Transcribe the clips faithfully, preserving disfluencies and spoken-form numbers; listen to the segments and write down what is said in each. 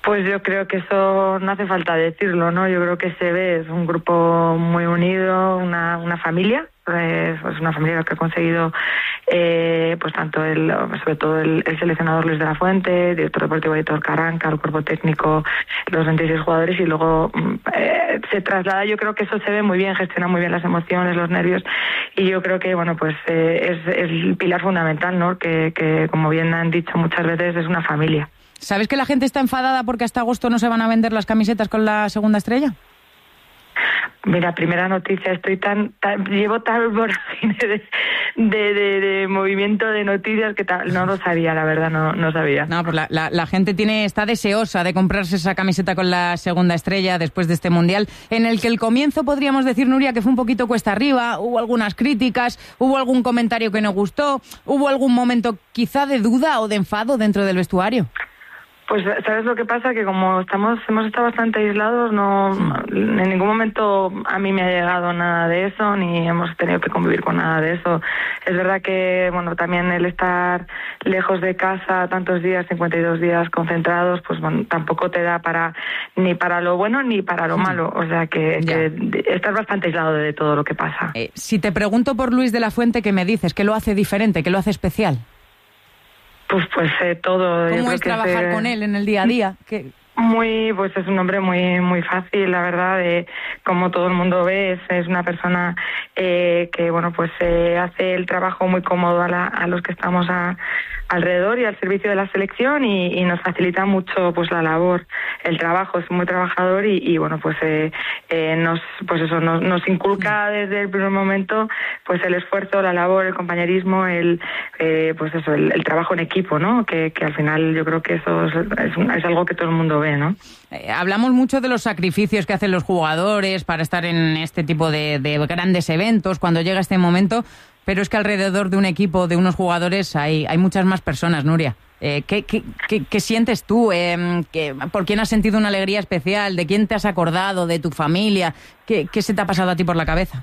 Pues yo creo que eso no hace falta decirlo, ¿no? Yo creo que se ve, es un grupo muy unido, una, una familia, es pues una familia que ha conseguido, eh, pues tanto el, sobre todo el, el seleccionador Luis de la Fuente, director deportivo Aitor Carranca, el cuerpo técnico, los veintiséis jugadores, y luego eh, se traslada. Yo creo que eso se ve muy bien, gestiona muy bien las emociones, los nervios, y yo creo que, bueno, pues eh, es, es el pilar fundamental, ¿no? Que, que, como bien han dicho muchas veces, es una familia. ¿Sabes que la gente está enfadada porque hasta agosto no se van a vender las camisetas con la segunda estrella? Mira, primera noticia, estoy tan, tan llevo tal vorágine de, de, de, de movimiento de noticias que tal, no lo sabía, la verdad, no, no sabía. No, pues la, la, la gente tiene está deseosa de comprarse esa camiseta con la segunda estrella después de este Mundial, en el que el comienzo, podríamos decir, Nuria, que fue un poquito cuesta arriba, hubo algunas críticas, hubo algún comentario que no gustó, hubo algún momento quizá de duda o de enfado dentro del vestuario. Pues, ¿sabes lo que pasa? Que como estamos hemos estado bastante aislados, no en ningún momento a mí me ha llegado nada de eso, ni hemos tenido que convivir con nada de eso. Es verdad que, bueno, también el estar lejos de casa tantos días, cincuenta y dos días concentrados, pues bueno, tampoco te da para ni para lo bueno ni para lo malo. O sea que, que estás bastante aislado de todo lo que pasa. Eh, si te pregunto por Luis de la Fuente, ¿qué me dices? ¿Qué lo hace diferente? ¿Qué lo hace especial? Pues pues eh, todo. ¿Cómo es trabajar es, con él en el día a día? ¿Qué? Muy, pues es un hombre muy muy fácil, la verdad, de, como todo el mundo ve, es, es una persona eh, que, bueno, pues eh, hace el trabajo muy cómodo a, la, a los que estamos a, alrededor y al servicio de la selección, y, y nos facilita mucho pues la labor, el trabajo, es muy trabajador y, y bueno, pues eh, eh, nos pues eso nos, nos inculca desde el primer momento pues el esfuerzo, la labor, el compañerismo, el eh, pues eso, el, el trabajo en equipo, ¿no? Que, que al final yo creo que eso es, es, es algo que todo el mundo ve, ¿no? Eh, hablamos mucho de los sacrificios que hacen los jugadores para estar en este tipo de, de grandes eventos cuando llega este momento, pero es que alrededor de un equipo, de unos jugadores, hay, hay muchas más personas, Nuria. Eh, ¿qué, qué, qué, ¿Qué sientes tú? Eh, ¿qué, ¿Por quién has sentido una alegría especial? ¿De quién te has acordado? ¿De tu familia? ¿Qué, qué se te ha pasado a ti por la cabeza?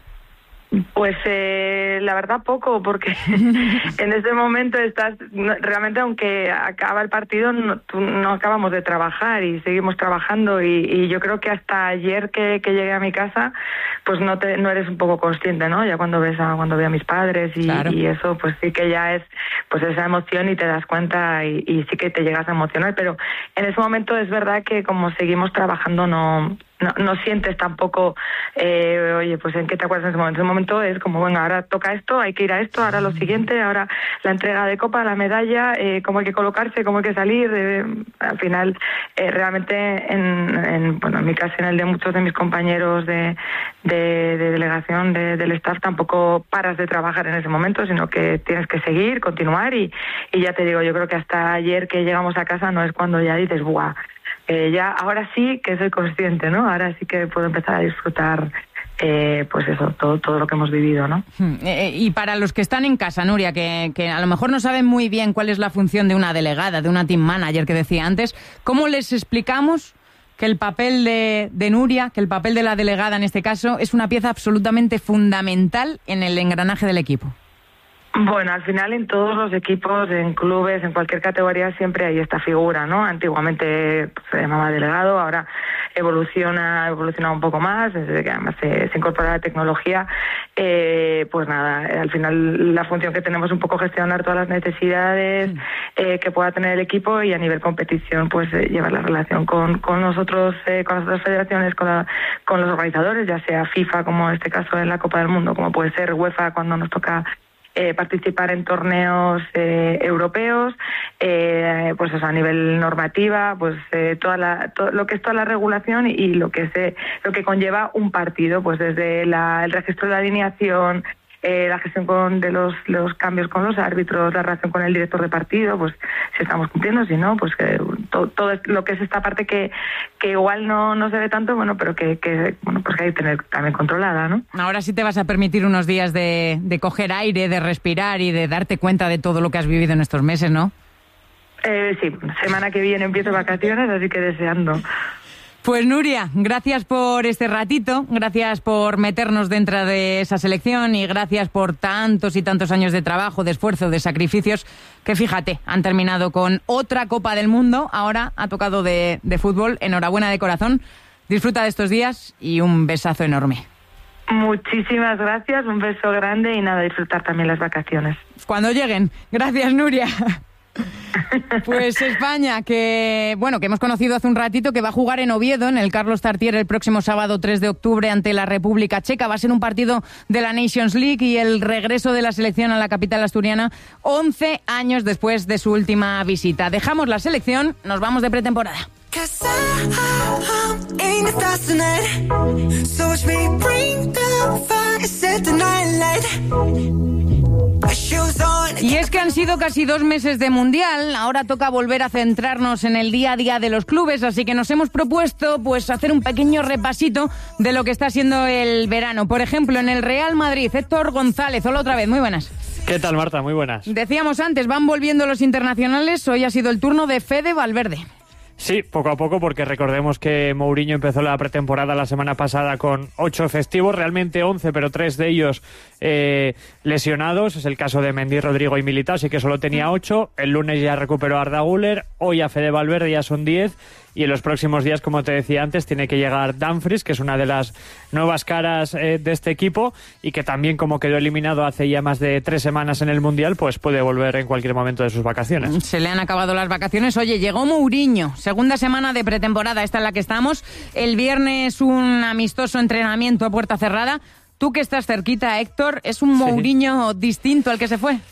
Pues eh, la verdad poco, porque en ese momento estás, no, realmente aunque acaba el partido, no, tú, no acabamos de trabajar y seguimos trabajando, y, y yo creo que hasta ayer que, que llegué a mi casa, pues no te, no eres un poco consciente, ¿no? Ya cuando ves a, cuando veo a mis padres y, claro. y eso, pues sí que ya es pues esa emoción y te das cuenta y, y sí que te llegas a emocionar, pero en ese momento es verdad que como seguimos trabajando no... No, no sientes tampoco, eh, oye, pues en qué te acuerdas en ese momento. En ese momento es como, bueno, ahora toca esto, hay que ir a esto, ahora lo siguiente, ahora la entrega de copa, la medalla, eh, cómo hay que colocarse, cómo hay que salir. Eh, al final, eh, realmente, en, en, bueno, en mi caso, en el de muchos de mis compañeros de, de, de delegación, de, del staff, tampoco paras de trabajar en ese momento, sino que tienes que seguir, continuar y, y ya te digo, yo creo que hasta ayer que llegamos a casa no es cuando ya dices, ¡buah! Eh, ya ahora sí que soy consciente, ¿no? Ahora sí que puedo empezar a disfrutar, eh, pues eso, todo todo lo que hemos vivido, ¿no? Eh, y para los que están en casa, Nuria, que, que a lo mejor no saben muy bien cuál es la función de una delegada, de una team manager que decía antes, ¿cómo les explicamos que el papel de, de Nuria, que el papel de la delegada en este caso, es una pieza absolutamente fundamental en el engranaje del equipo? Bueno, al final en todos los equipos, en clubes, en cualquier categoría siempre hay esta figura, ¿no? Antiguamente se llamaba delegado, ahora evoluciona, evoluciona un poco más, desde que además se, se incorpora la tecnología. Eh, pues nada, al final la función que tenemos es un poco gestionar todas las necesidades eh, que pueda tener el equipo, y a nivel competición pues eh, llevar la relación con, con nosotros, eh, con las otras federaciones, con, la, con los organizadores, ya sea FIFA, como en este caso en la Copa del Mundo, como puede ser UEFA cuando nos toca Eh, participar en torneos eh, europeos, eh, pues eso, a nivel normativa, pues eh, toda la, todo lo que es toda la regulación y, y lo que se, lo que conlleva un partido, pues desde la, el registro de la alineación, eh, la gestión con, de los, los cambios con los árbitros, la relación con el director de partido, pues si estamos cumpliendo, si no, pues que todo, todo lo que es esta parte que, que igual no, no se ve tanto, bueno, pero que, que bueno, pues que hay que tener también controlada, ¿no? Ahora sí te vas a permitir unos días de, de coger aire, de respirar y de darte cuenta de todo lo que has vivido en estos meses, ¿no? Eh, sí, semana que viene empiezo vacaciones, así que deseando. Pues Nuria, gracias por este ratito, gracias por meternos dentro de esa selección y gracias por tantos y tantos años de trabajo, de esfuerzo, de sacrificios, que fíjate, han terminado con otra Copa del Mundo, ahora ha tocado de, de fútbol. Enhorabuena de corazón, disfruta de estos días y un besazo enorme. Muchísimas gracias, un beso grande y nada, disfrutar también las vacaciones. Cuando lleguen. Gracias, Nuria. Pues España, que bueno, que hemos conocido hace un ratito, que va a jugar en Oviedo, en el Carlos Tartiere, el próximo sábado tres de octubre ante la República Checa. Va a ser un partido de la Nations League y el regreso de la selección a la capital asturiana once años después de su última visita. Dejamos la selección, nos vamos de pretemporada. Y es que han sido casi dos meses de Mundial, ahora toca volver a centrarnos en el día a día de los clubes, así que nos hemos propuesto pues hacer un pequeño repasito de lo que está siendo el verano. Por ejemplo, en el Real Madrid, Héctor González, hola otra vez, muy buenas. ¿Qué tal, Marta? Muy buenas. Decíamos antes, van volviendo los internacionales, hoy ha sido el turno de Fede Valverde. Sí, poco a poco, porque recordemos que Mourinho empezó la pretemporada la semana pasada con ocho festivos, realmente once, pero tres de ellos eh, lesionados. Es el caso de Mendy, Rodrigo y Militao, así que solo tenía ocho. El lunes ya recuperó a Arda Güler, hoy a Fede Valverde ya son diez. Y en los próximos días, como te decía antes, tiene que llegar Dumfries, que es una de las nuevas caras eh, de este equipo y que también, como quedó eliminado hace ya más de tres semanas en el Mundial, pues puede volver en cualquier momento de sus vacaciones. Se le han acabado las vacaciones. Oye, llegó Mourinho, segunda semana de pretemporada, esta en la que estamos. El viernes un amistoso entrenamiento a puerta cerrada. Tú que estás cerquita, Héctor, ¿es un Mourinho sí. distinto al que se fue?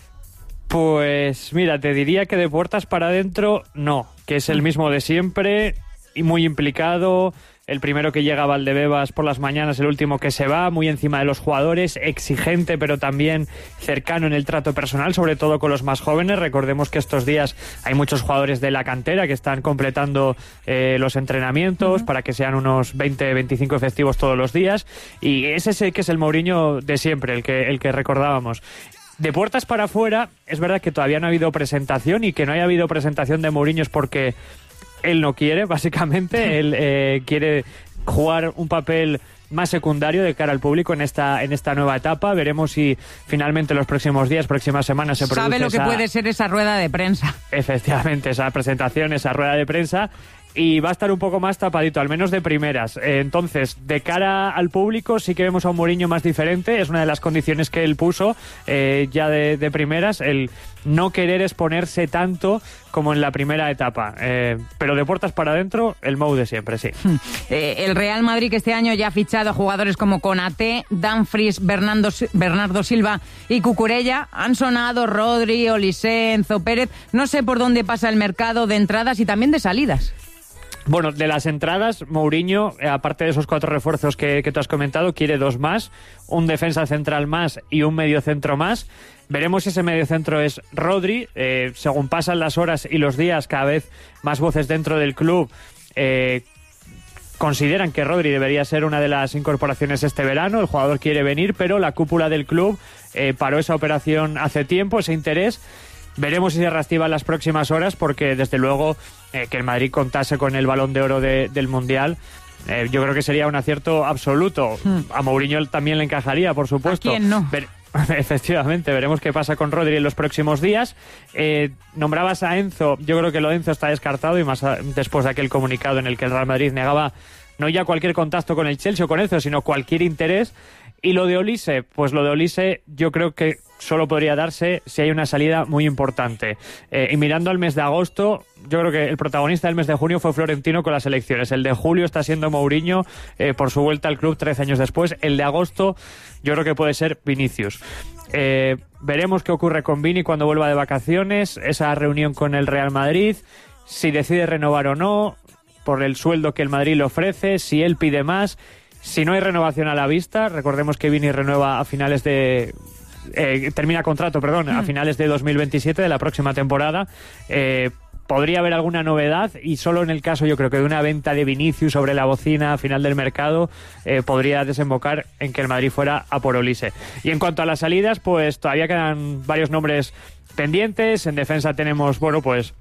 Pues mira, te diría que de puertas para adentro no, que es el mismo de siempre y muy implicado. El primero que llega a Valdebebas por las mañanas, el último que se va, muy encima de los jugadores, exigente pero también cercano en el trato personal, sobre todo con los más jóvenes. Recordemos que estos días hay muchos jugadores de la cantera que están completando eh, los entrenamientos uh-huh. para que sean unos veinte, veinticinco efectivos todos los días, y ese es el que es el Mourinho de siempre, el que, el que recordábamos. De puertas para afuera, es verdad que todavía no ha habido presentación, y que no haya habido presentación de Mourinho es porque él no quiere, básicamente. Él eh, quiere jugar un papel más secundario de cara al público en esta en esta nueva etapa. Veremos si finalmente en los próximos días, próximas semanas se produce sabe lo que esa, puede ser esa rueda de prensa. Efectivamente, esa presentación, esa rueda de prensa. Y va a estar un poco más tapadito, al menos de primeras. Eh, entonces, de cara al público, sí que vemos a un Mourinho más diferente. Es una de las condiciones que él puso eh, ya de, de primeras, el no querer exponerse tanto como en la primera etapa. Eh, pero de puertas para adentro, el Mou de siempre, sí. Eh, el Real Madrid, que este año ya ha fichado a jugadores como Konaté, Dumfries, Bernardo, Bernardo Silva y Cucurella. Han sonado Rodri, Olise, Enzo Pérez. No sé por dónde pasa el mercado de entradas y también de salidas. Bueno, de las entradas, Mourinho, aparte de esos cuatro refuerzos que, que tú has comentado, quiere dos más, un defensa central más y un mediocentro más. Veremos si ese mediocentro es Rodri. Eh, según pasan las horas y los días, cada vez más voces dentro del club eh, consideran que Rodri debería ser una de las incorporaciones este verano. El jugador quiere venir, pero la cúpula del club eh, paró esa operación hace tiempo, ese interés. Veremos si se reactiva en las próximas horas, porque desde luego eh, que el Madrid contase con el Balón de Oro de, del Mundial, eh, yo creo que sería un acierto absoluto. Hmm. A Mourinho también le encajaría, por supuesto. ¿A quién no? Ver- Efectivamente, veremos qué pasa con Rodri en los próximos días. Eh, nombrabas a Enzo, yo creo que lo de Enzo está descartado, y más a, después de aquel comunicado en el que el Real Madrid negaba no ya cualquier contacto con el Chelsea o con Enzo, sino cualquier interés. Y lo de Olise, pues lo de Olise yo creo que solo podría darse si hay una salida muy importante. Eh, y mirando al mes de agosto, yo creo que el protagonista del mes de junio fue Florentino con las elecciones. El de julio está siendo Mourinho eh, por su vuelta al club trece años después. El de agosto yo creo que puede ser Vinicius. Eh, veremos qué ocurre con Vini cuando vuelva de vacaciones, esa reunión con el Real Madrid, si decide renovar o no, por el sueldo que el Madrid le ofrece, si él pide más. Si no hay renovación a la vista, recordemos que Vini renueva a finales de... Eh, termina contrato, perdón, a finales de dos mil veintisiete, de la próxima temporada. Eh, podría haber alguna novedad, y solo en el caso, yo creo que de una venta de Vinicius sobre la bocina a final del mercado, eh, podría desembocar en que el Madrid fuera a por Olise. Y en cuanto a las salidas, pues todavía quedan varios nombres pendientes. En defensa tenemos, bueno, pues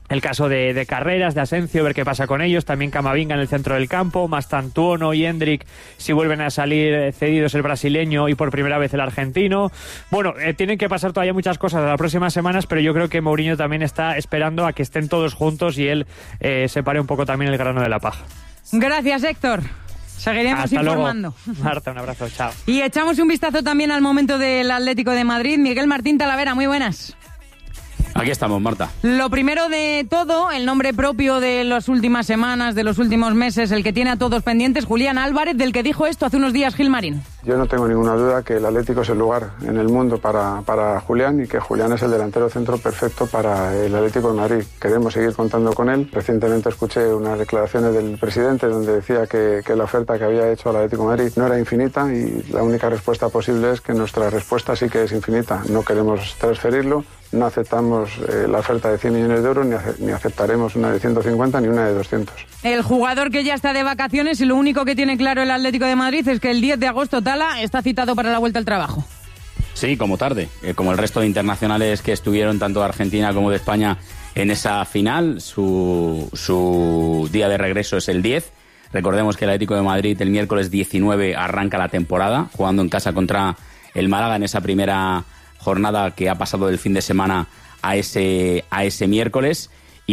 el caso de, de Carreras, de Asencio, ver qué pasa con ellos, también Camavinga en el centro del campo, más Tantuono y Hendrik si vuelven a salir cedidos el brasileño y por primera vez el argentino. Bueno, eh, tienen que pasar todavía muchas cosas en las próximas semanas, pero yo creo que Mourinho también está esperando a que estén todos juntos y él eh, separe un poco también el grano de la paja. Gracias, Héctor. Seguiremos Hasta informando. Luego. Marta, un abrazo, chao. Y echamos un vistazo también al momento del Atlético de Madrid. Miguel Martín Talavera, muy buenas. Aquí estamos, Marta. Lo primero de todo, el nombre propio de las últimas semanas, de los últimos meses, el que tiene a todos pendientes, Julián Álvarez, del que dijo esto hace unos días Gilmarín. Yo no tengo ninguna duda que el Atlético es el lugar en el mundo para, para Julián y que Julián es el delantero centro perfecto para el Atlético de Madrid. Queremos seguir contando con él. Recientemente escuché unas declaraciones del presidente donde decía que, que la oferta que había hecho al Atlético de Madrid no era infinita y la única respuesta posible es que nuestra respuesta sí que es infinita. No queremos transferirlo. No aceptamos eh, la oferta de cien millones de euros, ni, ace- ni aceptaremos una de ciento cincuenta ni una de doscientos. El jugador que ya está de vacaciones y lo único que tiene claro el Atlético de Madrid es que el diez de agosto Tala está citado para la vuelta al trabajo. Sí, como tarde, eh, como el resto de internacionales que estuvieron tanto de Argentina como de España en esa final. Su, su día de regreso es el diez. Recordemos que el Atlético de Madrid el miércoles diecinueve arranca la temporada, jugando en casa contra el Málaga en esa primera jornada que ha pasado del fin de semana a ese, a ese miércoles.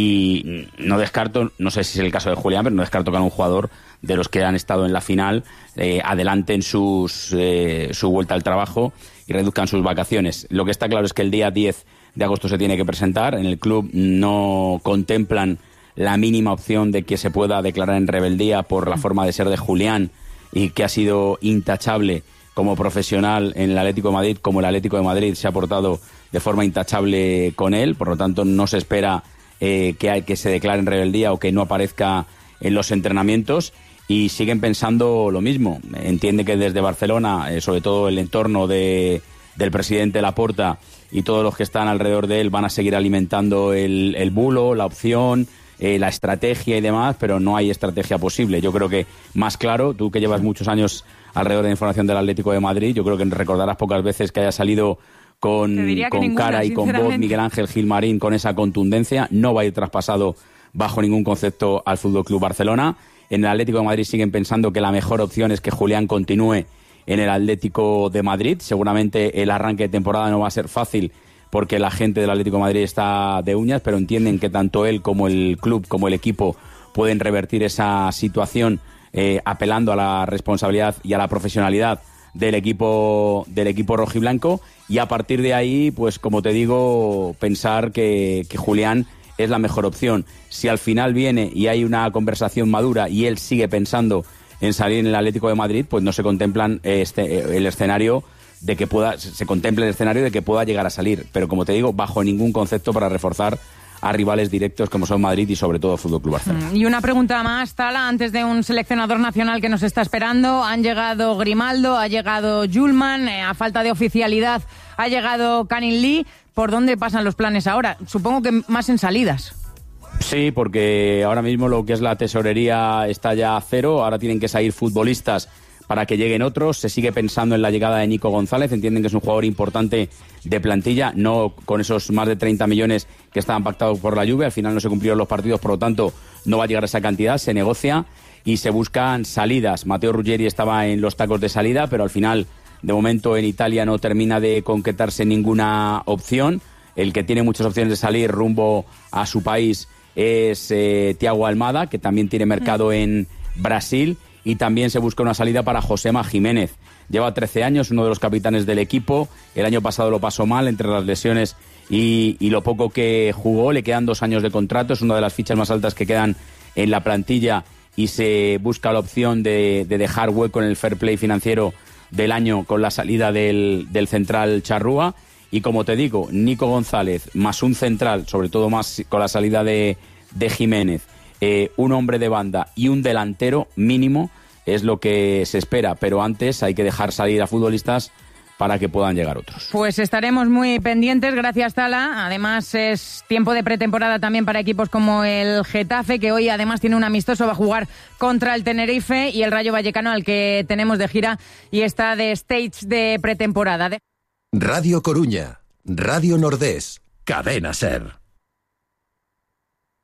Y no descarto, no sé si es el caso de Julián, pero no descarto que a un jugador de los que han estado en la final eh, adelanten sus, eh, su vuelta al trabajo y reduzcan sus vacaciones. Lo que está claro es que el día diez de agosto se tiene que presentar. En el club no contemplan la mínima opción de que se pueda declarar en rebeldía por la forma de ser de Julián y que ha sido intachable como profesional en el Atlético de Madrid, como el Atlético de Madrid se ha portado de forma intachable con él. Por lo tanto, no se espera eh, que, hay, que se declare en rebeldía o que no aparezca en los entrenamientos. Y siguen pensando lo mismo. Entiende que desde Barcelona, eh, sobre todo el entorno de, del presidente Laporta y todos los que están alrededor de él, van a seguir alimentando el, el bulo, la opción, eh, la estrategia y demás, pero no hay estrategia posible. Yo creo que más claro, tú que llevas muchos años alrededor de la información del Atlético de Madrid, yo creo que recordarás pocas veces que haya salido con, con ninguna, cara y con voz Miguel Ángel Gilmarín con esa contundencia. No va a ir traspasado bajo ningún concepto al F C Barcelona. En el Atlético de Madrid siguen pensando que la mejor opción es que Julián continúe en el Atlético de Madrid. Seguramente el arranque de temporada no va a ser fácil porque la gente del Atlético de Madrid está de uñas, pero entienden que tanto él como el club, como el equipo, pueden revertir esa situación eh, apelando a la responsabilidad y a la profesionalidad del equipo del equipo rojiblanco. Y a partir de ahí, pues como te digo, pensar que, que Julián es la mejor opción. Si al final viene y hay una conversación madura y él sigue pensando en salir en el Atlético de Madrid, pues no se contemplan este, el escenario de que pueda, se contempla el escenario de que pueda llegar a salir. Pero como te digo, bajo ningún concepto para reforzar a rivales directos como son Madrid y sobre todo F C Barcelona. Y una pregunta más, Tala, antes de un seleccionador nacional que nos está esperando. Han llegado Grimaldo, ha llegado Julman, eh, a falta de oficialidad ha llegado Canin Lee. ¿Por dónde pasan los planes ahora? Supongo que más en salidas. Sí, porque ahora mismo lo que es la tesorería está ya a cero. Ahora tienen que salir futbolistas para que lleguen otros. Se sigue pensando en la llegada de Nico González. Entienden que es un jugador importante de plantilla, no con esos más de treinta millones que estaban pactados por la Juve. Al final no se cumplieron los partidos, por lo tanto no va a llegar a esa cantidad. Se negocia y se buscan salidas. Matteo Ruggeri estaba en los tacos de salida, pero al final, de momento, en Italia no termina de concretarse ninguna opción. El que tiene muchas opciones de salir rumbo a su país es eh, Thiago Almada, que también tiene mercado en Brasil. Y también se busca una salida para Josema Jiménez. Lleva trece años, uno de los capitanes del equipo. El año pasado lo pasó mal entre las lesiones y, y lo poco que jugó. Le quedan dos años de contrato. Es una de las fichas más altas que quedan en la plantilla y se busca la opción de, de dejar hueco en el fair play financiero del año con la salida del, del central Charrúa. Y como te digo, Nico González más un central, sobre todo más con la salida de, de Jiménez, Eh, un hombre de banda y un delantero mínimo es lo que se espera, pero antes hay que dejar salir a futbolistas para que puedan llegar otros. Pues estaremos muy pendientes, gracias Tala. Además es tiempo de pretemporada también para equipos como el Getafe, que hoy además tiene un amistoso, va a jugar contra el Tenerife, y el Rayo Vallecano, al que tenemos de gira y está de stage de pretemporada. De... Radio Coruña, Radio Nordés, Cadena SER.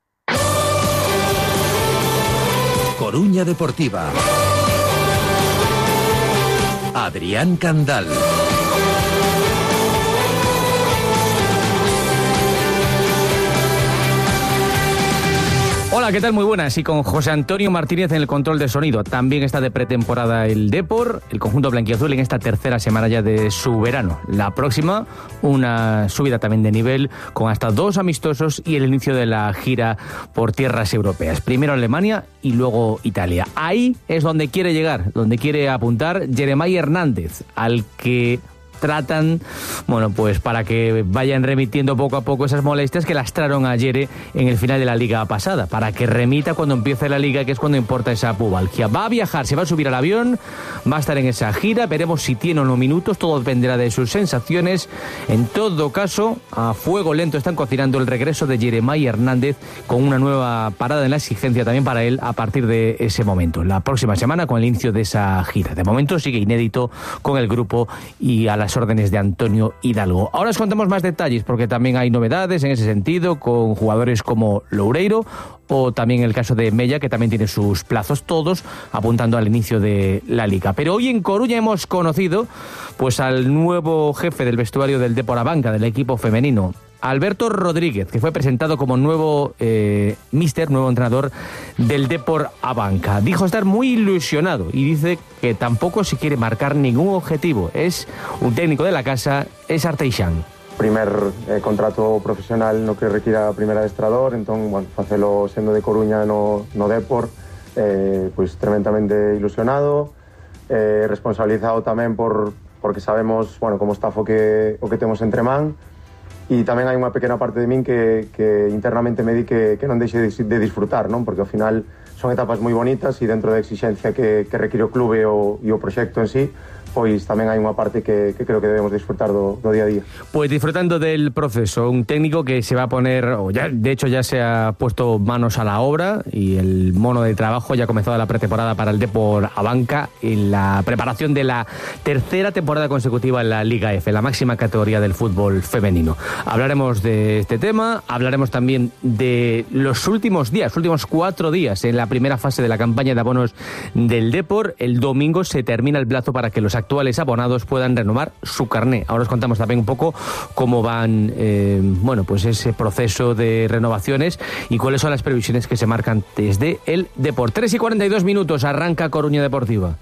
Coruña Deportiva. Adrián Candal. Hola, ¿qué tal? Muy buenas. Y con José Antonio Martínez en el control de sonido. También está de pretemporada el Depor, el conjunto blanquiazul en esta tercera semana ya de su verano. La próxima, una subida también de nivel con hasta dos amistosos y el inicio de la gira por tierras europeas. Primero Alemania y luego Italia. Ahí es donde quiere llegar, donde quiere apuntar Jeremai Hernández, al que tratan, bueno, pues para que vayan remitiendo poco a poco esas molestias que lastraron ayer en el final de la liga pasada, para que remita cuando empiece la liga, que es cuando importa esa pubalgia. Va a viajar, se va a subir al avión, va a estar en esa gira, veremos si tiene o no minutos, todo dependerá de sus sensaciones. En todo caso, a fuego lento están cocinando el regreso de Jeremai Hernández con una nueva parada en la exigencia también para él a partir de ese momento, la próxima semana con el inicio de esa gira. De momento sigue inédito con el grupo y a las órdenes de Antonio Hidalgo. Ahora os contamos más detalles porque también hay novedades en ese sentido con jugadores como Loureiro o también el caso de Mella, que también tiene sus plazos, todos apuntando al inicio de la liga. Pero hoy en Coruña hemos conocido pues al nuevo jefe del vestuario del Depor Abanca, del equipo femenino, Alberto Rodríguez, que fue presentado como nuevo eh, míster, nuevo entrenador del Depor Abanca. Dijo estar muy ilusionado y dice que tampoco se quiere marcar ningún objetivo. Es un técnico de la casa, es Arteixán. Primer eh, contrato profesional no que requira primer adestrador, entón, bueno, facelo sendo de Coruña no, no Depor, eh, pois tremendamente ilusionado, eh, responsabilizado tamén por, porque sabemos, bueno, como está o que, o que temos entre man. E tamén hai unha pequena parte de min que, que internamente me di que, que non deixe de, de disfrutar, non? Porque ao final son etapas moi bonitas e dentro da exigencia que, que require o clube o, e o proxecto en sí, pois tamén hai unha parte que, que creo que debemos disfrutar do, do día a día. Pues disfrutando del proceso, un técnico que se va a poner, o ya, de hecho ya se ha puesto manos a la obra y el mono de trabajo ya ha comenzado la pretemporada para el Depor Abanca en la preparación de la tercera temporada consecutiva en la Liga F, la máxima categoría del fútbol femenino. Hablaremos de este tema, hablaremos también de los últimos días, últimos cuatro días en la primera fase de la campaña de abonos del Depor. El domingo se termina el plazo para que los actuales abonados puedan renovar su carné. Ahora os contamos también un poco cómo van, eh, bueno, pues ese proceso de renovaciones y cuáles son las previsiones que se marcan desde el Depor. tres y cuarenta y dos minutos, arranca Coruña Deportiva.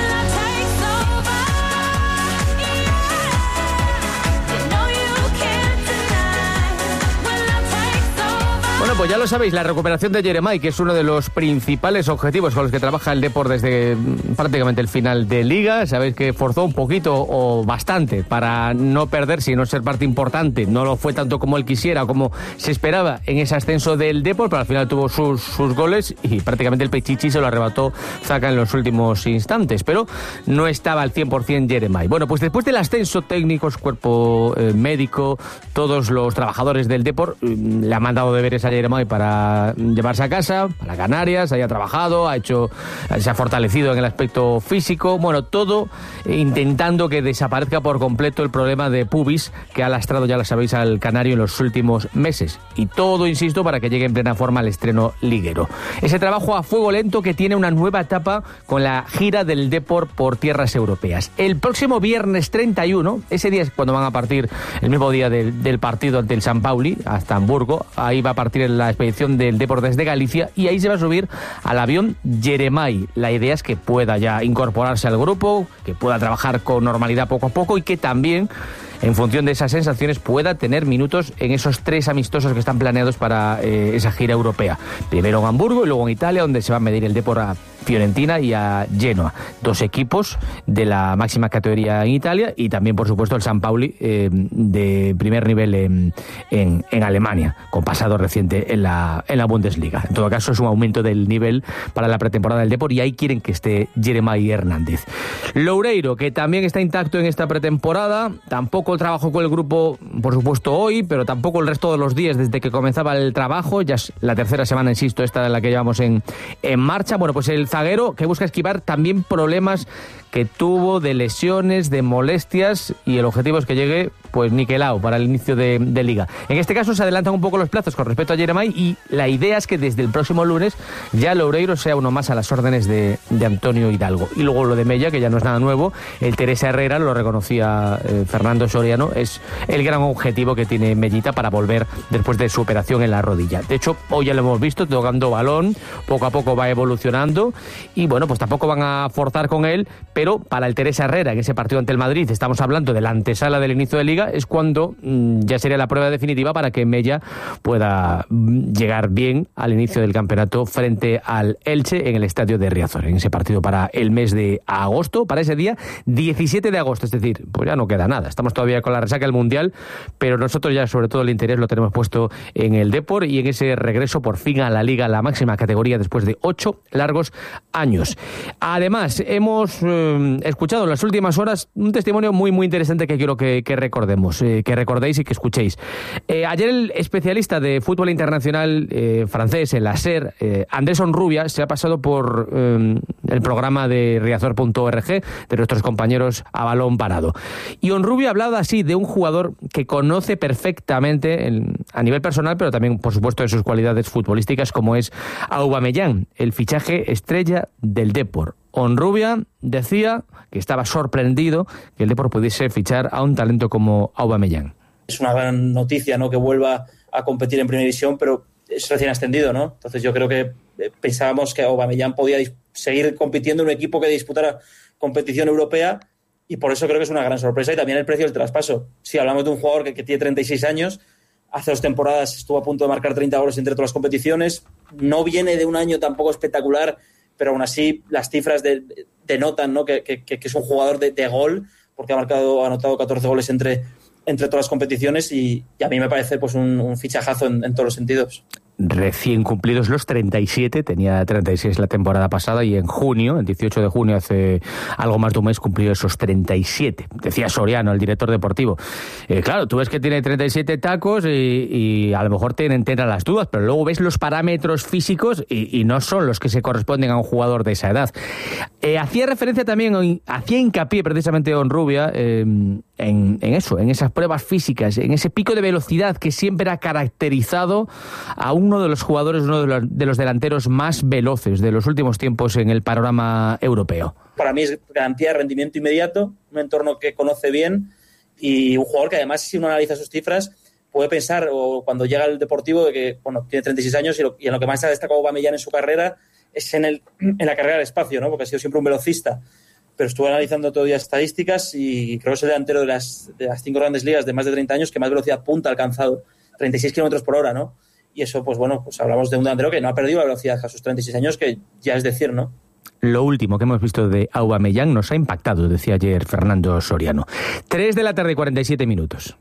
Bueno, pues ya lo sabéis, la recuperación de Jeremai, que es uno de los principales objetivos con los que trabaja el Depor desde prácticamente el final de Liga. Sabéis que forzó un poquito o bastante para no perderse y no ser parte importante. No lo fue tanto como él quisiera o como se esperaba en ese ascenso del Depor, pero al final tuvo sus, sus goles y prácticamente el Pechichi se lo arrebató Zaca en los últimos instantes. Pero no estaba al cien por ciento Jeremai. Bueno, pues después del ascenso, técnicos, cuerpo eh, médico, todos los trabajadores del Depor eh, le han mandado deberes a Jeremai para llevarse a casa, para Canarias, haya trabajado, ha hecho, se ha fortalecido en el aspecto físico, bueno, todo intentando que desaparezca por completo el problema de pubis que ha lastrado, ya lo sabéis, al canario en los últimos meses. Y todo, insisto, para que llegue en plena forma al estreno liguero. Ese trabajo a fuego lento que tiene una nueva etapa con la gira del Depor por tierras europeas. El próximo viernes treinta y uno, ese día es cuando van a partir, el mismo día del, del partido ante el San Pauli, hasta Hamburgo, ahí va a partir la expedición del Depor desde Galicia y ahí se va a subir al avión Jeremai. La idea es que pueda ya incorporarse al grupo, que pueda trabajar con normalidad poco a poco y que también, en función de esas sensaciones, pueda tener minutos en esos tres amistosos que están planeados para eh, esa gira europea. Primero en Hamburgo y luego en Italia, donde se va a medir el Depor a Fiorentina y a Genoa. Dos equipos de la máxima categoría en Italia y también, por supuesto, el San Pauli eh, de primer nivel en, en, en Alemania, con pasado reciente en la, en la Bundesliga. En todo caso, es un aumento del nivel para la pretemporada del Depor y ahí quieren que esté Jeremai Hernández. Loureiro, que también está intacto en esta pretemporada, tampoco trabajo con el grupo, por supuesto, hoy, pero tampoco el resto de los días desde que comenzaba el trabajo. Ya es la tercera semana, insisto, esta de la que llevamos en, en marcha. Bueno, pues el zaguero que busca esquivar también problemas que tuvo, de lesiones, de molestias, y el objetivo es que llegue pues niquelado para el inicio de, de Liga. En este caso se adelantan un poco los plazos con respecto a Jeremai, y la idea es que desde el próximo lunes ya Loureiro sea uno más a las órdenes de, de Antonio Hidalgo. Y luego lo de Mella, que ya no es nada nuevo, el Teresa Herrera, lo reconocía eh, Fernando Soriano, es el gran objetivo que tiene Mellita para volver después de su operación en la rodilla. De hecho, hoy ya lo hemos visto tocando balón, poco a poco va evolucionando, y bueno, pues tampoco van a forzar con él, pero para el Teresa Herrera, en ese partido ante el Madrid, estamos hablando de la antesala del inicio de Liga, es cuando mmm, ya sería la prueba definitiva para que Mella pueda mmm, llegar bien al inicio del campeonato frente al Elche en el estadio de Riazor, en ese partido para el mes de agosto, para ese día diecisiete de agosto, es decir, pues ya no queda nada, estamos todavía con la resaca del Mundial, pero nosotros ya sobre todo el interés lo tenemos puesto en el Depor y en ese regreso por fin a la Liga, la máxima categoría después de ocho largos años. Además, hemos eh, escuchado en las últimas horas un testimonio muy muy interesante que quiero que, que recordemos, eh, que recordéis y que escuchéis. Eh, ayer el especialista de fútbol internacional eh, francés, el SER, eh, Andrés Onrubia, se ha pasado por eh, el programa de riazor punto org de nuestros compañeros A Balón Parado. Y Onrubia ha hablado así de un jugador que conoce perfectamente el, a nivel personal, pero también, por supuesto, de sus cualidades futbolísticas, como es Aubameyang, el fichaje estrella del Depor. Onrubia decía que estaba sorprendido que el Depor pudiese fichar a un talento como Aubameyang. Es una gran noticia, ¿no?, que vuelva a competir en Primera División, pero es recién ascendido, ¿no? Entonces yo creo que pensábamos que Aubameyang podía dis- seguir compitiendo en un equipo que disputara competición europea, y por eso creo que es una gran sorpresa. Y también el precio del traspaso. Si hablamos de un jugador que, que tiene treinta y seis años, hace dos temporadas estuvo a punto de marcar treinta goles entre todas las competiciones, no viene de un año tampoco espectacular, pero aún así las cifras de, de, denotan, ¿no?, que, que, que es un jugador de, de gol, porque ha marcado, ha anotado catorce goles entre, entre todas las competiciones, y, y a mí me parece pues un, un fichajazo en, en todos los sentidos. Recién cumplidos los treinta y siete, tenía treinta y seis la temporada pasada, y en junio, el dieciocho de junio, hace algo más de un mes, cumplió esos treinta y siete. Decía Soriano, el director deportivo. Eh, claro, tú ves que tiene treinta y siete tacos y, y a lo mejor te enteran las dudas, pero luego ves los parámetros físicos y, y no son los que se corresponden a un jugador de esa edad. Eh, hacía referencia también, hacía hincapié precisamente Onrubia eh, en, en eso, en esas pruebas físicas, en ese pico de velocidad que siempre ha caracterizado a un uno de los jugadores, uno de los, de los delanteros más veloces de los últimos tiempos en el panorama europeo. Para mí es garantía de rendimiento inmediato, un entorno que conoce bien, y un jugador que además, si uno analiza sus cifras, puede pensar, o cuando llega al Deportivo, de que bueno, tiene treinta y seis años, y, lo, y en lo que más ha destacado Aubameyang en su carrera es en, el, en la carrera del espacio, ¿no?, porque ha sido siempre un velocista. Pero estuve analizando todo día estadísticas y creo que es el delantero de las, de las cinco grandes ligas de más de treinta años que más velocidad punta ha alcanzado, treinta y seis kilómetros por hora, ¿no? Y eso, pues bueno, pues hablamos de un delantero que no ha perdido la velocidad a sus treinta y seis años, que ya es decir, ¿no? Lo último que hemos visto de Aubameyang nos ha impactado, decía ayer Fernando Soriano. tres de la tarde y cuarenta y siete minutos.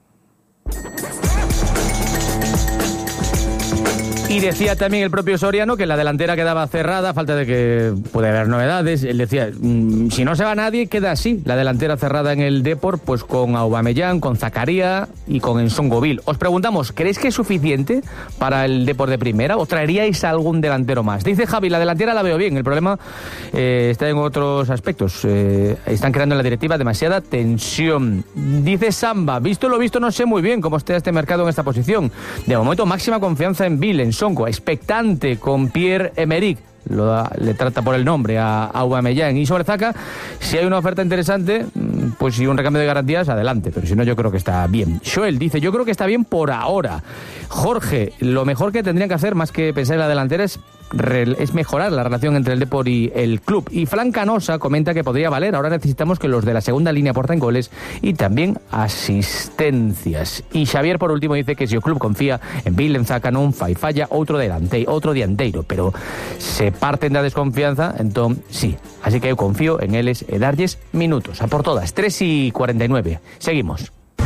Y decía también el propio Soriano que la delantera quedaba cerrada, a falta de que puede haber novedades. Él decía, mmm, si no se va nadie, queda así, la delantera cerrada en el Depor, pues con Aubameyang, con Zakaria y con Nsongoville. Os preguntamos, ¿creéis que es suficiente para el Depor de primera o traeríais algún delantero más? Dice Javi, la delantera la veo bien, el problema eh, está en otros aspectos. Eh, están creando en la directiva demasiada tensión. Dice Samba, visto lo visto, no sé muy bien cómo está este mercado en esta posición. De momento, máxima confianza en Bill, en Sonko, expectante con Pierre-Emerick, lo da, le trata por el nombre a Aubameyang. Y sobre Zaka, si hay una oferta interesante, pues si un recambio de garantías, adelante, pero si no, yo creo que está bien. Joel dice, yo creo que está bien por ahora. Jorge, lo mejor que tendrían que hacer, más que pensar en la delantera, es es mejorar la relación entre el Depor y el club. Y Fran Canosa comenta que podría valer. Ahora necesitamos que los de la segunda línea aporten goles y también asistencias. Y Xavier, por último, dice que si el club confía en Bill, en Zaka, non fai falla outro delante, outro dianteiro, pero se parten da desconfianza, entón sí. Así que eu confío en eles e darlles minutos. A por todas, tres y cuarenta y nueve. Seguimos.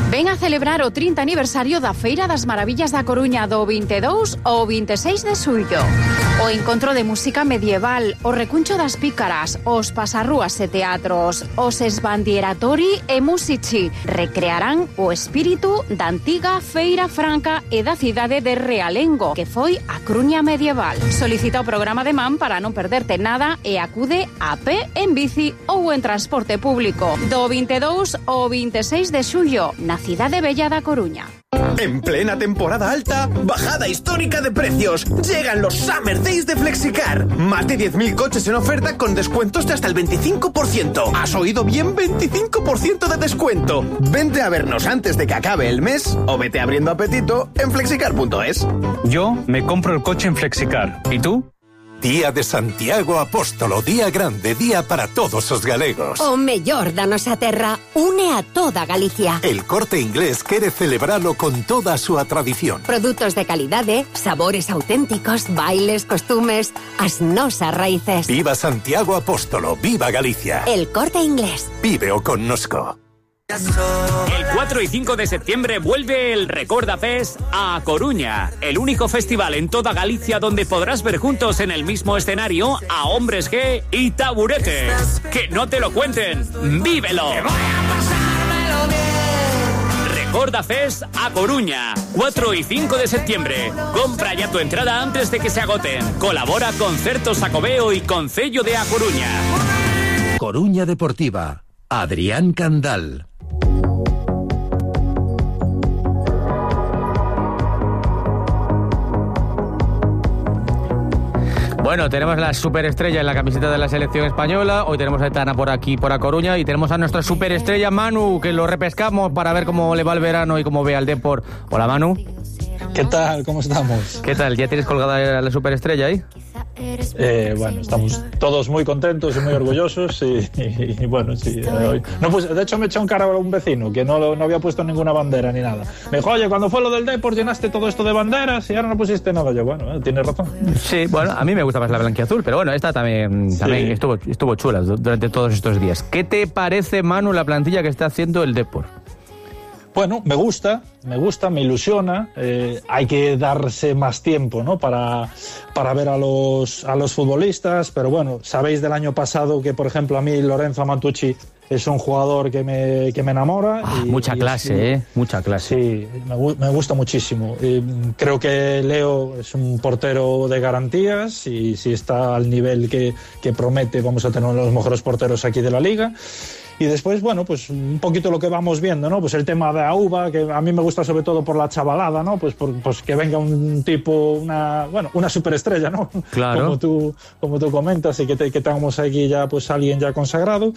Ven a celebrar o trinta aniversario da Feira das Maravillas da Coruña do vinte e dous ao vinte e seis de xullo. O encontro de música medieval, o recuncho das pícaras, os pasarrúas e teatros, os esbandieratori e musici recrearán o espírito da antiga Feira Franca e da cidade de Realengo, que foi a Coruña medieval. Solicita o programa de Man para non perderte nada e acude a pé, en bici ou en transporte público. Do vinte e dous ao vinte e seis de xullo, na cidade bella da Coruña. En plena temporada alta, bajada histórica de precios. Llegan los Summer Days de Flexicar. Más de diez mil coches en oferta con descuentos de hasta el veinticinco por ciento. ¿Has oído bien? veinticinco por ciento de descuento. Vente a vernos antes de que acabe el mes o vete abriendo apetito en flexicar punto es. Yo me compro el coche en Flexicar. ¿Y tú? Día de Santiago Apóstolo, día grande, día para todos os galegos. O mellor da nosa terra une a toda Galicia. El Corte Inglés quere celebralo con toda a súa tradición. Produtos de calidade, sabores auténticos, bailes, costumes, as nosas raíces. Viva Santiago Apóstolo, viva Galicia. El Corte Inglés. Víveo connosco. El cuatro y cinco de septiembre vuelve el Recorda Fest a Coruña, el único festival en toda Galicia donde podrás ver juntos en el mismo escenario a Hombres G y Taburete. ¡Que no te lo cuenten! ¡Vívelo! Recorda Fest a Coruña, cuatro y cinco de septiembre. Compra ya tu entrada antes de que se agoten. Colabora Concertos Xacobeo y Concello de A Coruña. Coruña Deportiva. Adrián Candal. Bueno, tenemos la superestrella en la camiseta de la selección española. Hoy tenemos a Etana por aquí, por A Coruña, y tenemos a nuestra superestrella Manu, que lo repescamos para ver cómo le va el verano y cómo ve al Depor. Hola, Manu. ¿Qué tal? ¿Cómo estamos? ¿Qué tal? ¿Ya tienes colgada la superestrella ahí? Eh, bueno, estamos todos muy contentos y muy orgullosos y, y, y bueno, sí. Eh, hoy, no, pues, de hecho me echó un cara a un vecino que no, no había puesto ninguna bandera ni nada. Me dijo, oye, cuando fue lo del Depor llenaste todo esto de banderas y ahora no pusiste nada. Yo, bueno, eh, tienes razón. Sí, bueno, a mí me gusta más la blanquiazul, pero bueno, esta también, también sí. estuvo, estuvo chula durante todos estos días. ¿Qué te parece, Manu, la plantilla que está haciendo el Depor? Bueno, me gusta, me gusta, me ilusiona. Eh, hay que darse más tiempo, ¿no? Para, para ver a los, a los futbolistas. Pero bueno, sabéis del año pasado que, por ejemplo, a mí Lorenzo Mantucci es un jugador que me, que me enamora. Ah, y, mucha y clase, es, ¿eh? Mucha clase. Sí, me, me gusta muchísimo. Y creo que Leo es un portero de garantías y si está al nivel que, que promete, vamos a tener uno de los mejores porteros aquí de la liga. Y después, bueno, pues un poquito lo que vamos viendo, ¿no? Pues el tema de Auba, que a mí me gusta sobre todo por la chavalada, ¿no? Pues, por, pues que venga un tipo, una, bueno, una superestrella, ¿no? Claro. Como tú, como tú comentas, y que, te, que tengamos aquí ya, pues, alguien ya consagrado.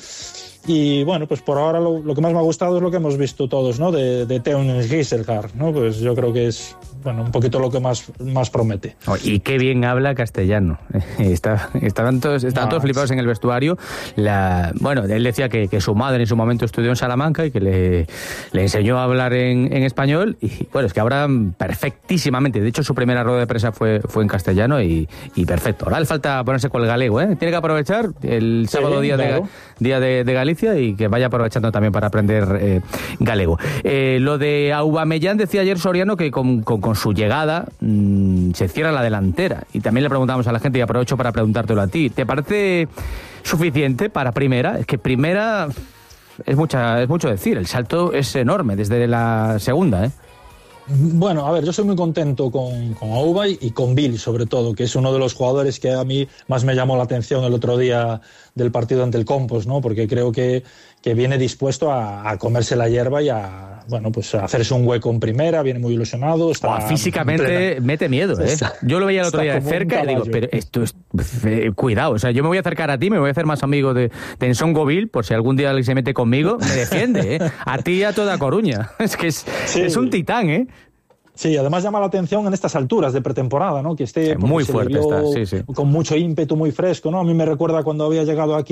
Y bueno, pues por ahora lo, lo que más me ha gustado es lo que hemos visto todos, ¿no? De, de Teun Gieselgaard, ¿no? Pues yo creo que es, bueno, un poquito lo que más, más promete. Oh, y qué bien habla castellano. Está, estaban todos, estaban no, todos flipados en el vestuario. La, bueno, él decía que, que su madre en su momento estudió en Salamanca y que le, le enseñó a hablar en, en español. Y bueno, es que ahora perfectísimamente. De hecho, su primera rueda de prensa fue, fue en castellano y, y perfecto. Ahora le falta ponerse con el galego, ¿eh? Tiene que aprovechar el sábado sí, día, claro. de, día de, de Galicia y que vaya aprovechando también para aprender eh, galego. Eh, lo de Aubameyang, decía ayer Soriano que con, con, con su llegada mmm, se cierra la delantera. Y también le preguntamos a la gente, y aprovecho para preguntártelo a ti, ¿te parece suficiente para primera? Es que primera es, mucha, es mucho decir, el salto es enorme desde la segunda, ¿eh? Bueno, a ver, yo soy muy contento con, con Auba y con Bill, sobre todo, que es uno de los jugadores que a mí más me llamó la atención el otro día del partido ante el Compos, ¿no? Porque creo que, que viene dispuesto a, a comerse la hierba y a, bueno, pues a hacerse un hueco en primera, viene muy ilusionado. Está oh, físicamente mete miedo, ¿eh? Está, yo lo veía el otro día de cerca y digo, pero esto es... Eh, cuidado, o sea, yo me voy a acercar a ti, me voy a hacer más amigo de, de Nsongo Bill, por si algún día alguien se mete conmigo, me defiende, ¿eh? A ti y a toda Coruña. Es que es, sí. es un titán, ¿eh? Sí, además llama la atención en estas alturas de pretemporada, ¿no? Que esté muy fuerte está, sí, sí. con mucho ímpetu, muy fresco, ¿no? A mí me recuerda cuando había llegado aquí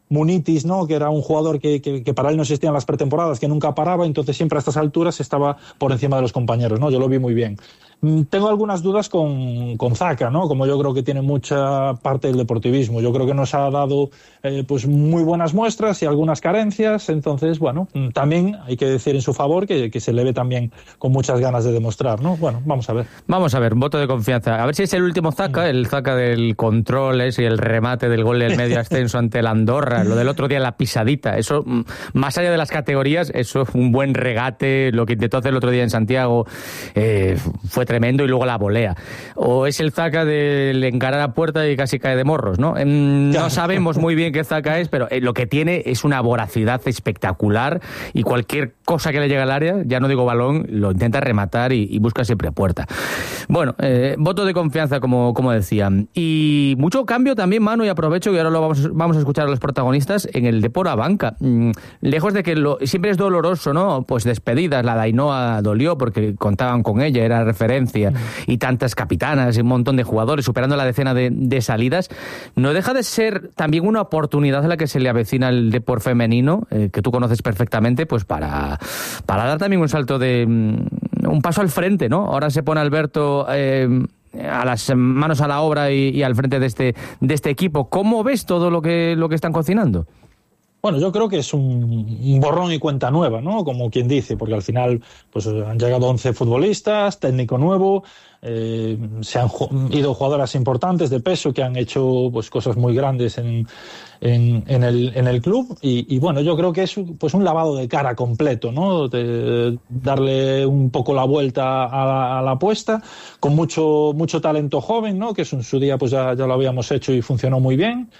Munitis, ¿no? Que era un jugador que, que, que para él no existían las pretemporadas, que nunca paraba, entonces siempre a estas alturas estaba por encima de los compañeros, ¿no? Yo lo vi muy bien. Tengo algunas dudas con, con Zaka, ¿no? Como yo creo que tiene mucha parte del deportivismo. Yo creo que nos ha dado eh, pues muy buenas muestras y algunas carencias. Entonces, bueno, también hay que decir en su favor que, que se le ve también con muchas ganas de demostrar, ¿no? Bueno, vamos a ver. Vamos a ver, voto de confianza. A ver si es el último Zaka, mm. el Zaka del control ese y el remate del gol del medio ascenso ante el Andorra. Lo del otro día, la pisadita. Eso, más allá de las categorías, eso es un buen regate. Lo que intentó hacer el otro día en Santiago eh, fue tremendo, y luego la volea. O es el Zaka del encarar a puerta y casi cae de morros, ¿no? No sabemos muy bien qué Zaka es, pero lo que tiene es una voracidad espectacular, y cualquier cosa que le llegue al área, ya no digo balón, lo intenta rematar y, y busca siempre puerta. Bueno, eh, voto de confianza, como, como decía. Y mucho cambio también, Manu, y aprovecho que ahora lo vamos, vamos a escuchar a los protagonistas en el Depor Abanca. Mm, lejos de que lo, siempre es doloroso, ¿no? Pues despedidas, la Dainoa dolió porque contaban con ella, era referencia, y tantas capitanas y un montón de jugadores superando la decena de, de salidas. No deja de ser también una oportunidad a la que se le avecina al Depor femenino, eh, que tú conoces perfectamente, pues para, para dar también un salto de um, un paso al frente, ¿no? Ahora se pone Alberto eh, a las manos a la obra y, y al frente de este, de este equipo. ¿Cómo ves todo lo que, lo que están cocinando? Bueno, yo creo que es un, un borrón y cuenta nueva, ¿no? Como quien dice, porque al final pues han llegado once futbolistas, técnico nuevo, eh, se han ido jugadoras importantes de peso que han hecho pues cosas muy grandes en, en, en, el, en el club, y, y bueno, yo creo que es pues un lavado de cara completo, ¿no? De darle un poco la vuelta a la, a la apuesta, con mucho mucho talento joven, ¿no? Que en su día pues ya, ya lo habíamos hecho y funcionó muy bien,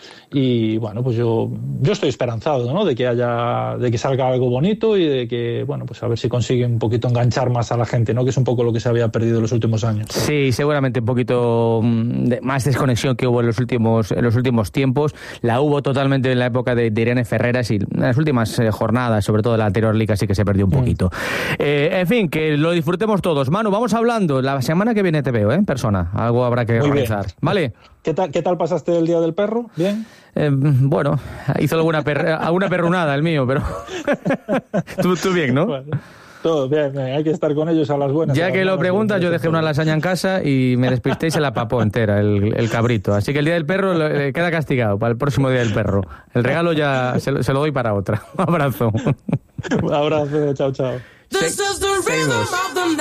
y bueno, pues yo, yo estoy esperanzado, ¿no? De que haya, de que salga algo bonito, y de que, bueno, pues a ver si consigue un poquito enganchar más a la gente, ¿no? Que es un poco lo que se había perdido en los últimos años. Sí, seguramente un poquito de más desconexión que hubo en los últimos en los últimos tiempos. La hubo totalmente en la época de, de Irene Ferreras, y en las últimas eh, jornadas, sobre todo en la anterior liga, sí que se perdió un poquito. Mm. Eh, en fin, que lo disfrutemos todos. Manu, vamos hablando. La semana que viene te veo, ¿eh? En persona. Algo habrá que Muy organizar. Bien. ¿Vale? ¿Qué tal, ¿Qué tal pasaste el Día del Perro? ¿Bien? Eh, bueno, hizo alguna, per, alguna perrunada el mío, pero tú, tú bien, ¿no? Bueno. Todo bien, bien, hay que estar con ellos a las buenas. Ya que lo preguntas, yo dejé una lasaña en casa y me despisté y se la papó entera el, el cabrito. Así que el Día del Perro eh, queda castigado para el próximo Día del Perro. El regalo ya se, se lo doy para otra. Un abrazo. Un abrazo, chao, chao. Se, seguimos.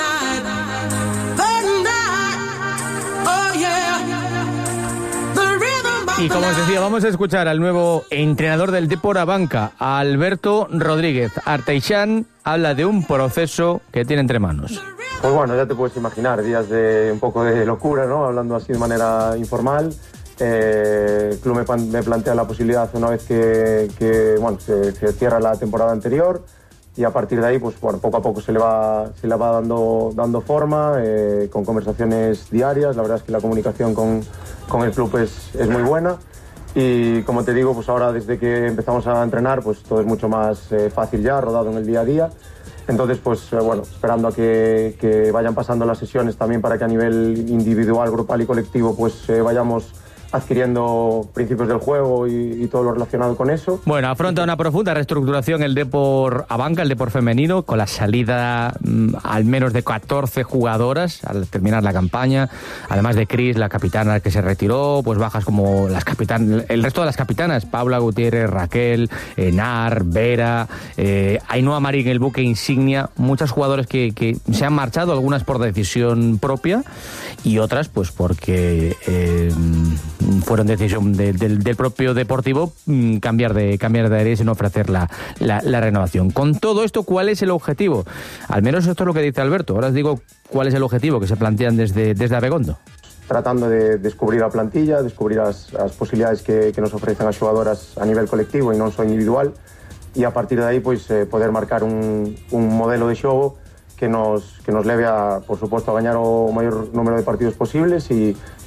Y como os decía, vamos a escuchar al nuevo entrenador del Depor Abanca, Alberto Rodríguez. Arteixan habla de un proceso que tiene entre manos. Pues bueno, ya te puedes imaginar, días de un poco de locura, ¿no? Hablando así de manera informal. Eh, el club me, me plantea la posibilidad, una vez que, que bueno, se, se cierra la temporada anterior, y a partir de ahí, pues bueno, poco a poco se le va, se le va dando, dando forma, eh, con conversaciones diarias. La verdad es que la comunicación con, con el club es, es muy buena, y como te digo, pues ahora desde que empezamos a entrenar, pues todo es mucho más eh, fácil ya, rodado en el día a día. Entonces, pues eh, bueno, esperando a que, que vayan pasando las sesiones también, para que a nivel individual, grupal y colectivo, pues eh, vayamos adquiriendo principios del juego y, y todo lo relacionado con eso. Bueno, afronta una profunda reestructuración el Depor Abanca, el Depor femenino, con la salida mmm, al menos de catorce jugadoras al terminar la campaña, además de Cris, la capitana que se retiró, pues bajas como las capitanas, el resto de las capitanas, Paula Gutiérrez, Raquel, Enar, Vera, eh, Ainhoa Marín, el buque insignia, muchas jugadoras que, que se han marchado, algunas por decisión propia y otras pues porque eh, fueron decisión de, de, del propio deportivo mmm, cambiar de cambiar de aires y no ofrecer la, la, la renovación. Con todo esto, ¿cuál es el objetivo? Al menos esto es lo que dice Alberto. Ahora os digo cuál es el objetivo que se plantean desde, desde Abegondo. Tratando de descubrir a plantilla, descubrir as, as posibilidades que, que nos ofrecen as xogadoras a nivel colectivo e non só individual, e a partir de aí pois, eh, poder marcar un, un modelo de xogo que nos, que nos leve a, por suposto, a gañar o maior número de partidos posibles e, e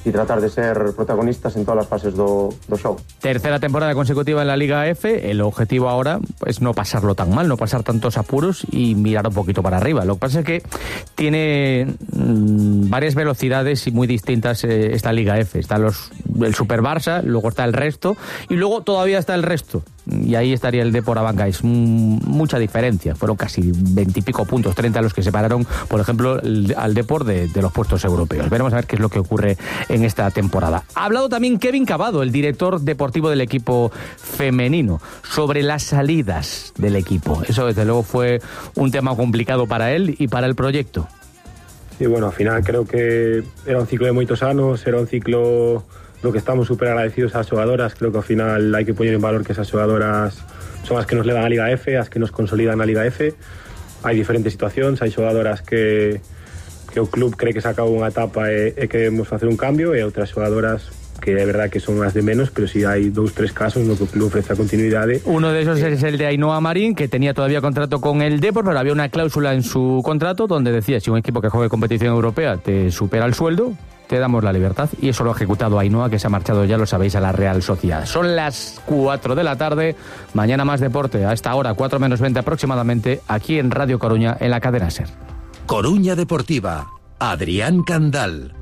y tratar de ser protagonistas en todas las fases do, do show. Tercera temporada consecutiva en la Liga F. El objetivo ahora es no pasarlo tan mal, no pasar tantos apuros y mirar un poquito para arriba. Lo que pasa es que tiene mmm, varias velocidades y muy distintas eh, esta Liga F. Está los, el Super Barça, luego está el resto y luego todavía está el resto. Y ahí estaría el Depor Abanca. Es mmm, mucha diferencia. Fueron casi veintipico puntos, treinta los que separaron, por ejemplo, el, al Depor de, de los puestos europeos. Veremos a ver qué es lo que ocurre en esta temporada. Ha hablado también Kevin Cavado, el director deportivo del equipo femenino, sobre las salidas del equipo. Eso desde luego fue un tema complicado para él y para el proyecto. Sí, bueno, al final creo que era un ciclo de moitos anos, era un ciclo do que estamos super agradecidos ás xogadoras. Creo que ao final hai que poñer en valor que esas xogadoras son as que nos levan a Liga F, as que nos consolidan a Liga F. Hai diferentes situacións, hai xogadoras que que o club cree que se acabou unha etapa e, e queremos facer un cambio, e outras xogadoras que é verdad que son as de menos, pero si hai dous, tres casos no que o club ofrece a continuidade. Uno de esos eh. es el de Ainhoa Marín, que tenía todavía contrato con el Depor, pero había una cláusula en su contrato donde decía, si un equipo que juegue competición europea te supera el sueldo, te damos la libertad, y eso lo ha ejecutado Ainhoa, que se ha marchado, ya lo sabéis, a la Real Sociedad. Son las cuatro de la tarde, mañana más deporte, a esta hora, cuatro menos veinte aproximadamente, aquí en Radio Coruña, en la cadena SER. Coruña Deportiva, Adrián Candal.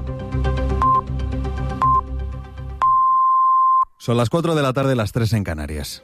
Son las cuatro de la tarde, las tres en Canarias.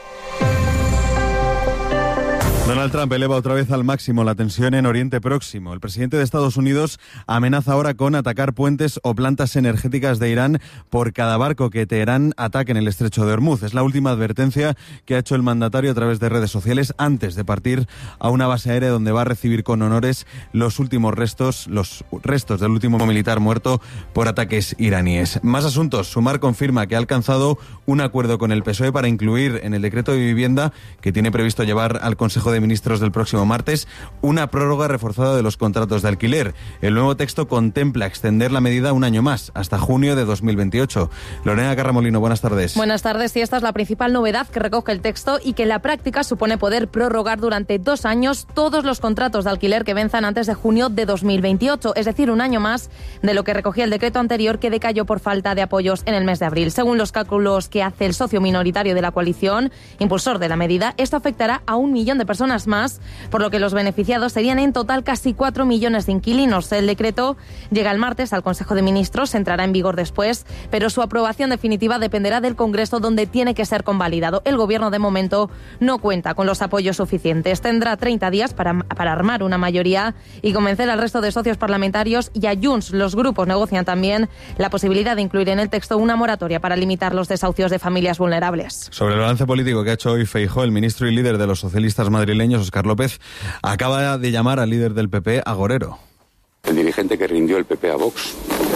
Donald Trump eleva otra vez al máximo la tensión en Oriente Próximo. El presidente de Estados Unidos amenaza ahora con atacar puentes o plantas energéticas de Irán por cada barco que Teherán ataque en el estrecho de Hormuz. Es la última advertencia que ha hecho el mandatario a través de redes sociales antes de partir a una base aérea donde va a recibir con honores los últimos restos, los restos del último militar muerto por ataques iraníes. Más asuntos. Sumar confirma que ha alcanzado un acuerdo con el P S O E para incluir en el decreto de vivienda que tiene previsto llevar al Consejo de Ministros del próximo martes una prórroga reforzada de los contratos de alquiler. El nuevo texto contempla extender la medida un año más, hasta junio de dos mil veintiocho. Lorena Carramolino, buenas tardes. Buenas tardes, y esta es la principal novedad que recoge el texto y que en la práctica supone poder prorrogar durante dos años todos los contratos de alquiler que venzan antes de junio de dos mil veintiocho, es decir, un año más de lo que recogía el decreto anterior, que decayó por falta de apoyos en el mes de abril. Según los cálculos que hace el socio minoritario de la coalición, impulsor de la medida, esto afectará a un millón de personas más, por lo que los beneficiados serían en total casi cuatro millones de inquilinos. El decreto llega el martes al Consejo de Ministros, entrará en vigor después, pero su aprobación definitiva dependerá del Congreso, donde tiene que ser convalidado. El Gobierno, de momento, no cuenta con los apoyos suficientes. Tendrá treinta días para, para armar una mayoría y convencer al resto de socios parlamentarios, y a Junts. Los grupos negocian también la posibilidad de incluir en el texto una moratoria para limitar los desahucios de familias vulnerables. Sobre el balance político que ha hecho hoy Feijóo, el ministro y líder de los socialistas madrileños, Óscar López, acaba de llamar al líder del P P agorero. El dirigente que rindió el P P a Vox,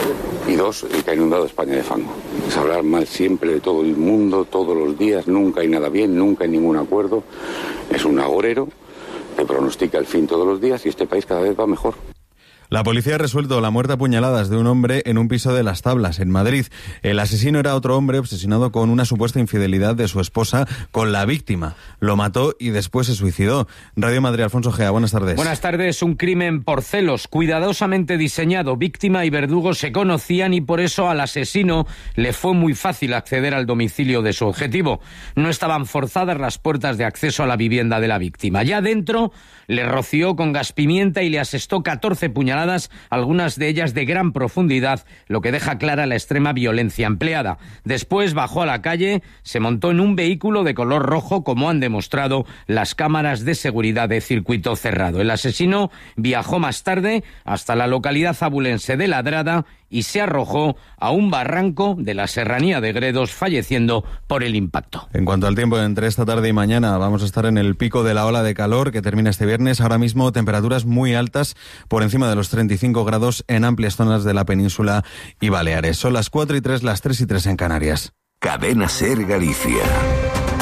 y dos, el que ha inundado España de fango. Es hablar mal siempre de todo el mundo, todos los días, nunca hay nada bien, nunca hay ningún acuerdo. Es un agorero que pronostica el fin todos los días, y este país cada vez va mejor. La policía ha resuelto la muerte a puñaladas de un hombre en un piso de Las Tablas, en Madrid. El asesino era otro hombre obsesionado con una supuesta infidelidad de su esposa con la víctima. Lo mató y después se suicidó. Radio Madrid, Alfonso Gea, buenas tardes. Buenas tardes. Un crimen por celos, cuidadosamente diseñado. Víctima y verdugo se conocían, y por eso al asesino le fue muy fácil acceder al domicilio de su objetivo. No estaban forzadas las puertas de acceso a la vivienda de la víctima. Ya dentro le roció con gas pimienta y le asestó catorce puñaladas, algunas de ellas de gran profundidad, lo que deja clara la extrema violencia empleada. Después bajó a la calle, se montó en un vehículo de color rojo, como han demostrado las cámaras de seguridad de circuito cerrado. El asesino viajó más tarde hasta la localidad abulense de Ladrada y se arrojó a un barranco de la serranía de Gredos, falleciendo por el impacto. En cuanto al tiempo, entre esta tarde y mañana vamos a estar en el pico de la ola de calor que termina este viernes. Ahora mismo temperaturas muy altas, por encima de los treinta y cinco grados en amplias zonas de la península y Baleares. Son las cuatro y tres, las tres y tres en Canarias. Cadena SER Galicia.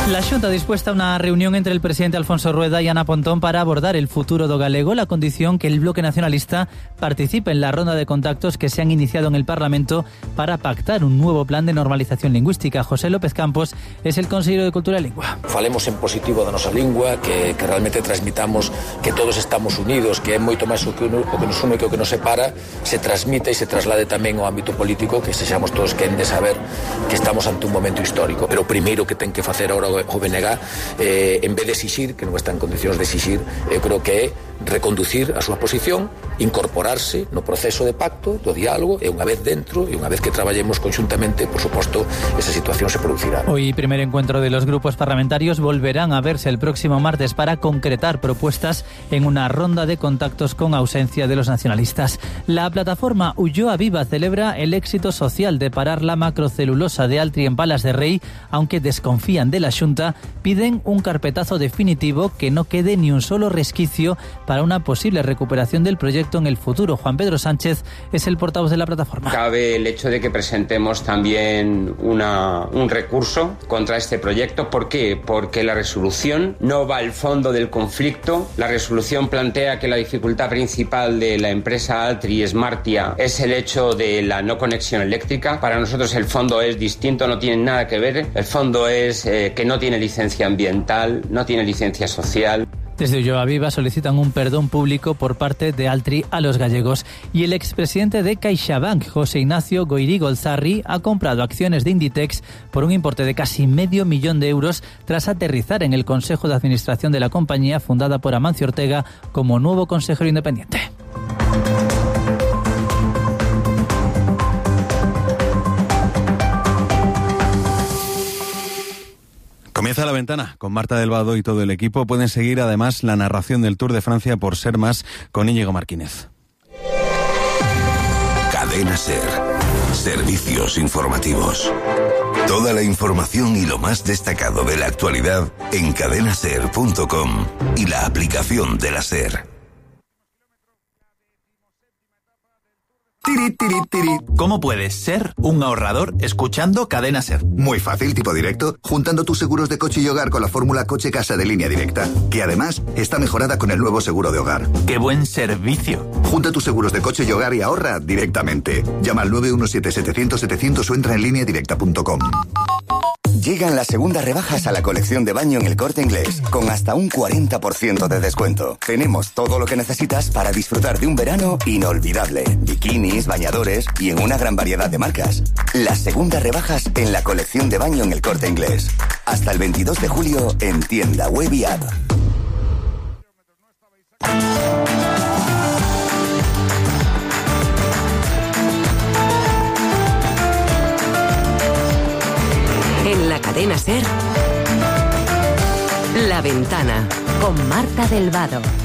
La Xunta dispuesta a una reunión entre el presidente Alfonso Rueda y Ana Pontón para abordar el futuro do galego, la condición que el bloque nacionalista participe en la ronda de contactos que se han iniciado en el Parlamento para pactar un nuevo plan de normalización lingüística. José López Campos es el consejero de Cultura e Lingua. Falemos en positivo da nosa lingua, que, que realmente transmitamos que todos estamos unidos, que é moito máis o que, uno, o que nos une que o que nos separa, se transmita e se traslade tamén ao ámbito político, que sexamos todos quen de saber que estamos ante un momento histórico. Pero o primeiro que ten que facer ahora o B N G, eh, en vez de exixir, que non está en condicións de exixir, eu creo que é reconducir a súa posición, incorporarse no proceso de pacto, do diálogo, e unha vez dentro, e unha vez que traballemos conxuntamente, por suposto, esa situación se producirá. Hoy, primer encuentro de los grupos parlamentarios, volverán a verse el próximo martes para concretar propuestas en una ronda de contactos con ausencia de los nacionalistas. La plataforma Ulloa Viva celebra el éxito social de parar la macrocelulosa de Altri en Palas de Rei, aunque desconfían de la Xunta, piden un carpetazo definitivo, que no quede ni un solo resquicio para una posible recuperación del proyecto en el futuro. Juan Pedro Sánchez es el portavoz de la plataforma. Cabe el hecho de que presentemos también una, un recurso contra este proyecto. ¿Por qué? Porque la resolución no va al fondo del conflicto. La resolución plantea que la dificultad principal de la empresa Altri Smartia es el hecho de la no conexión eléctrica. Para nosotros el fondo es distinto, no tiene nada que ver. El fondo es eh, que no tiene licencia ambiental, no tiene licencia social. Desde Ulloa Viva solicitan un perdón público por parte de Altri a los gallegos. Y el expresidente de CaixaBank, José Ignacio Goirí Golzarri, ha comprado acciones de Inditex por un importe de casi medio millón de euros tras aterrizar en el Consejo de Administración de la compañía, fundada por Amancio Ortega, como nuevo consejero independiente. Comienza La Ventana con Marta del Vado y todo el equipo. Pueden seguir además la narración del Tour de Francia por Ser Más con Íñigo Martínez. Cadena Ser. Servicios informativos. Toda la información y lo más destacado de la actualidad en cadena ser punto com y la aplicación de la Ser. Tiri, tiri, tiri. ¿Cómo puedes ser un ahorrador escuchando Cadena Ser? Muy fácil, tipo directo, juntando tus seguros de coche y hogar con la fórmula Coche-Casa de Línea Directa, que además está mejorada con el nuevo seguro de hogar. ¡Qué buen servicio! Junta tus seguros de coche y hogar y ahorra directamente. Llama al nueve uno siete, setecientos, setecientos o entra en línea directa punto com. Llegan las segundas rebajas a la colección de baño en El Corte Inglés, con hasta un cuarenta por ciento de descuento. Tenemos todo lo que necesitas para disfrutar de un verano inolvidable. Bikinis, bañadores y en una gran variedad de marcas. Las segundas rebajas en la colección de baño en El Corte Inglés. Hasta el veintidós de julio en tienda web y app. En la cadena Ser, La Ventana, con Marta del Vado.